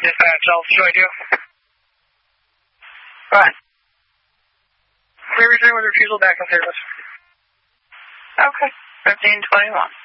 Dispatch, I'll join you. Right. Clear return with refusal back in service. Okay. 1521.